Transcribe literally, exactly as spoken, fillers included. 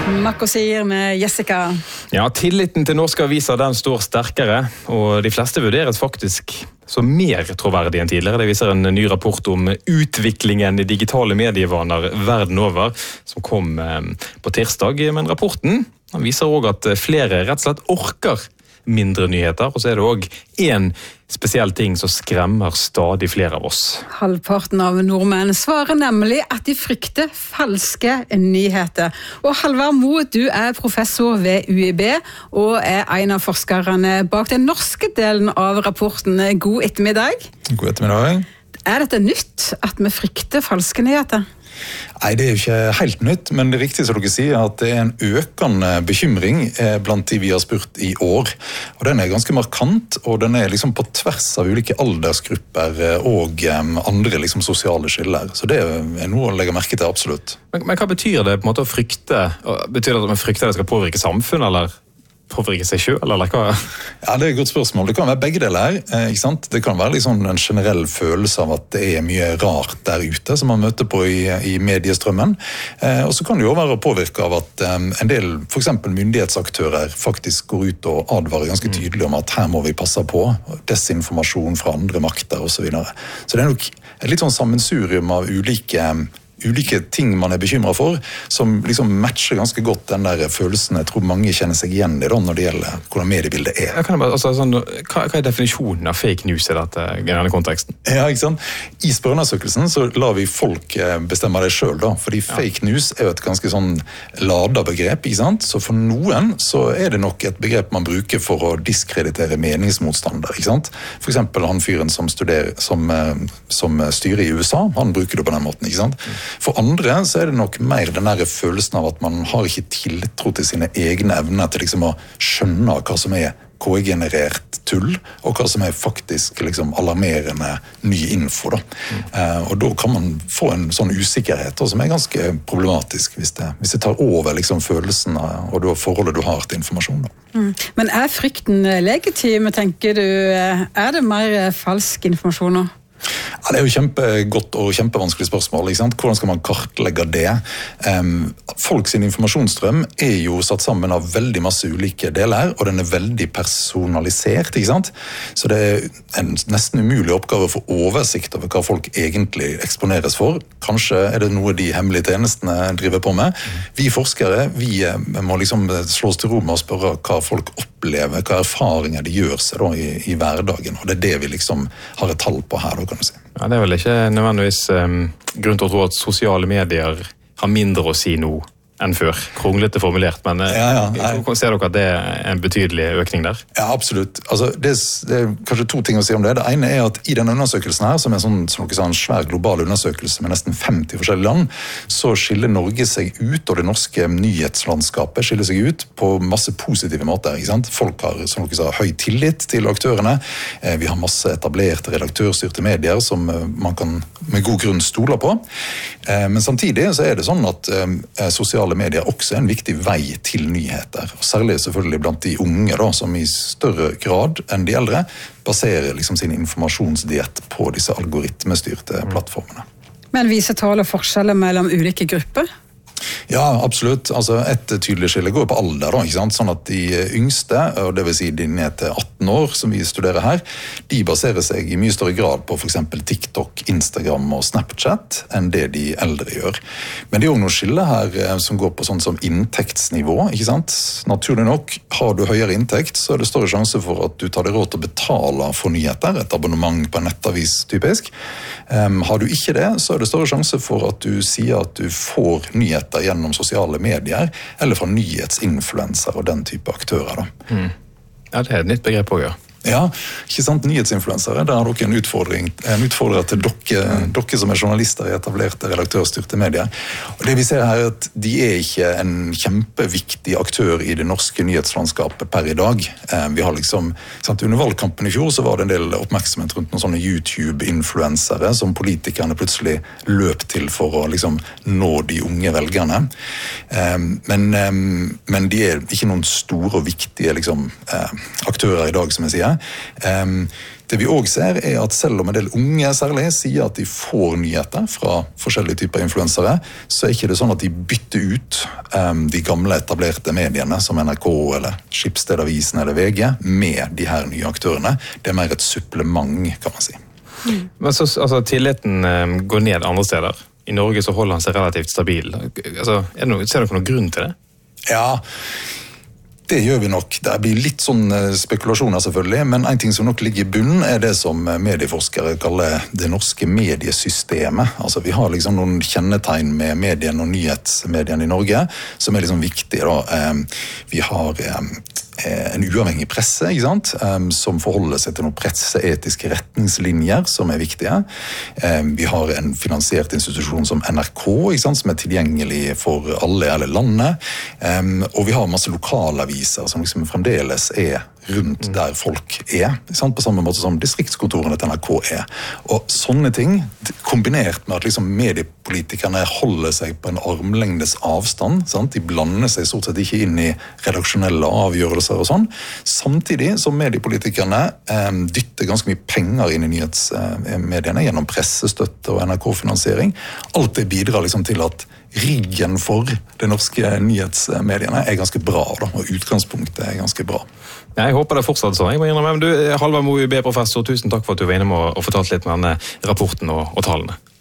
Makko sier med Jessica. Ja, tilliten til norske aviser den står sterkere, og de fleste vurderes faktisk som mer troverdig enn tidligere. Det viser en ny rapport om utviklingen i digitale medievaner verden over, som kom på tirsdag. Men rapporten den viser også at flere rett og slett orker mindre nyheter, og så er det også en spesiell ting som skremmer stadig flere av oss. Halvparten av nordmenn svarer nemlig at de frykter falske nyheter. Og Halvard Moe, du er professor ved U I B, og er en av forskerne bak den norske delen av rapporten. God ettermiddag. God ettermiddag. Er dette nytt, at vi frykter falske nyheter? Nei, det er jo ikke helt nytt, men det er riktig som dere sier at det er en økende bekymring blant de vi har spurt i år. Og den er ganske markant, og den er liksom på tvers av ulike aldersgrupper og andre liksom sosiale skiller. Så det er noe å legge merke til, absolutt. Men, men hva betyr det på en måte å frykte? Betyr det at man frykter det skal påvirke samfunnet, eller påvirke seg selv, eller hva? Ja, det er et godt spørsmål. Det kan være begge deler, ikke sant? Det kan være liksom en generell følelse av at det er mye rart der ute som man møter på i, i mediestrømmen. Eh, og så kan det jo være påvirket av at um, en del, for eksempel myndighetsaktører, faktisk går ut og advarer ganske tydelig om at her må vi passe på, desinformasjon fra andre makter og så videre. Så det er nok et litt sånn sammensurium av ulike ulike ting man er bekymret for, som liksom matcher ganske godt den der følelsen jeg tror mange kjenner seg igjen i da, når det gjelder hvordan mediebildet er. Jeg kan bare, altså, sånn, hva, hva er definisjonen av fake news i dette, i denne konteksten? Ja, ikke sant? I spørreundersøkelsen så lar vi folk bestemme det selv da, fordi ja. Fake news er jo et ganske sånn lada begrep, ikke sant? Så for noen så er det nok et begrep man bruker for å diskreditere meningsmotstander, ikke sant? For eksempel han fyren som, studerer, som, som styrer i U S A, han bruker det på den måten, ikke sant? Mm. For andre så er det nok mer den der følelsen av at man har ikke tiltro til sine egne evner til liksom å skjønne hva som er K I-generert tull, og hva som er faktisk liksom alarmerende ny info. Da. Mm. Eh, og da kan man få en sånn usikkerhet da, som er ganske problematisk hvis det, hvis det tar over liksom, følelsen og det forholdet du har til informasjon. Da. Mm. Men er frykten legitim, tenker du? Er det mer falsk informasjon nå? Ja, det er jo kjempegodt og kjempevanskelig spørsmål, ikke sant? Hvordan skal man kartlegge det? Um, folks informasjonsstrøm er jo satt sammen av veldig masse ulike deler, og den er veldig personalisert, ikke sant? Så det er en nesten umulig oppgave å få oversikt over hva folk egentlig eksponeres for. Kanskje er det noe de hemmelige tjenestene driver på med. Vi forskere, vi må liksom slå oss til ro med å spørre hva folk opplever, hva erfaringer de gjør seg da, i, i hverdagen, og det er det vi liksom har et tall på her da, kan du si. Ja, det er vel ikke nødvendigvis um, grunn til å tro at sosiale medier har mindre å si nå enn før. Kronglete formulert, men ja, ja, ser dere at det er en betydelig økning der? Ja, absolutt. Altså, det, er, det er kanskje to ting å si om det. Det ene er at i denne undersøkelsen her, som er sånn, som dere sa, en svær global undersøkelse med nesten femti forskjellige land, så skiller Norge seg ut, og det norske nyhetslandskapet skiller seg ut på masse positive måter. Ikke sant? Folk har, som dere sa, høy tillit til aktørene. Vi har masse etablerte redaktørstyrte medier som man kan med god grunn stole på. Men samtidig så er det sånn at sosiale medier også er en viktig vei til nyheter. Og særlig selvfølgelig blant de unge, da, som i større grad enn de eldre baserer liksom sin informasjonsdiett på disse algoritmestyrte plattformene. Men viser tall og forskjeller mellom ulike grupper? Ja, absolutt. Altså, et tydelig skille går på alder, da, ikke sant? Sånn at de yngste, og det vil si de ned til atten år, som vi studerer her, de baserer seg i mye større grad på for eksempel TikTok, Instagram og Snapchat enn det de eldre gjør. Men det er jo noen skiller her som går på sånn som inntektsnivå, ikke sant? Naturlig nok, har du høyere inntekt, så er det større sjanse for at du tar deg råd til å betale for nyheter, et abonnement på en nettavis typisk. Um, har du ikke det, så er det større sjanse for at du sier at du får nyheter gjennom sosiale medier, eller fra nyhetsinfluencer og den type aktører. Da. Mm. Ja, det er et nytt begrep også, ja. Ja, ikke sant, nyhetsinfluensere, der har dere en utfordring, en utfordrer til dere, mm. dere som er journalister i etablerte redaktørstyrte medier. Og det vi ser her er at de er ikke en kjempeviktig aktør i det norske nyhetslandskapet per i dag. Vi har liksom, sant, under valgkampen i fjor så var det en del oppmerksomhet rundt noen sånne YouTube-influensere som politikerne plutselig løp til for å liksom nå de unge velgerne. Men, men de er ikke noen store og viktige liksom, aktører i dag, som jeg sier. Um, det vi også ser er at selv om en del unge særlig sier at de får nyheter fra forskjellige typer influensere, så er ikke det sånn at de bytter ut um, de gamle etablerte mediene som N R K eller Schibsted-avisen eller V G med de her nye aktørene. Det er mer et supplement, kan man si. Mm. Men så, altså, tilliten um, går ned andre steder. I Norge så holder han seg relativt stabil. Altså, er det noe, ser dere noen grunn til det? Ja, det gjør vi nok. Det blir litt sånn spekulasjoner selvfølgelig, men en ting som nok ligger i bunnen er det som medieforskere kaller det norske mediesystemet. Altså vi har liksom noen kjennetegn med medien og nyhetsmedien i Norge som er liksom viktige da. Vi har en uavhengig presse, ikke sant? Um, som forholder seg til noen presseetiske retningslinjer som er viktige. Um, vi har en finansiert institusjon som N R K, ikke sant? Som er tilgjengelig for alle i alle landet. Um, og vi har masse lokalaviser som liksom fremdeles er rundt der folk er, ikke sant? På samme måte som distriktskontorene til N R K er. Og sånne ting, kombinert med at liksom mediepolitikerne holder seg på en armlengdes avstand, sant? De blander seg stort sett ikke inn i redaksjonelle avgjørelser og sånn, samtidig som mediepolitikerne eh, dytter ganske mye penger inn i nyhetsmediene gjennom pressestøtte og N R K-finansiering. Alt det bidrar liksom til at riggen for de norske nyhetsmediene er ganske bra, da, og utgangspunktet er ganske bra. Jeg håper det fortsatt sånn. Jeg må innrømme, du, Halvard Moe, U I B-professor, tusen takk for at du var inne med og fortalte litt med denne rapporten og, og tallene.